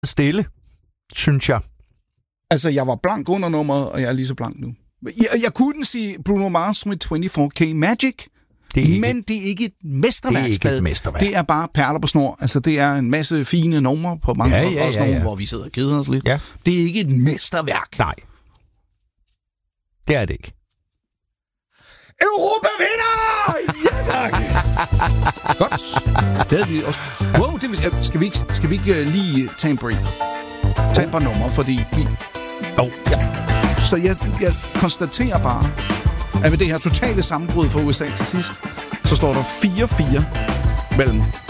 stille, synes jeg. Altså, jeg var blank under nummeret, og jeg er lige så blank nu. Jeg kunne sige Bruno Mars med 24K Magic, men det er ikke et mesterværksblad. Det er bare perler på snor. Altså, det er en masse fine numre på mange også nogle, hvor vi sidder og keder os lidt. Ja. Det er ikke et mesterværk. Nej. Det er det ikke. Europa vinder! Ja, tak! Godt. Det havde vi også. Wow, skal vi ikke lige tage en breather? Tag et par numre, fordi vi... Så jeg konstaterer bare, at ved det her totale sammenbrud for USA til sidst, så står der 4-4 mellem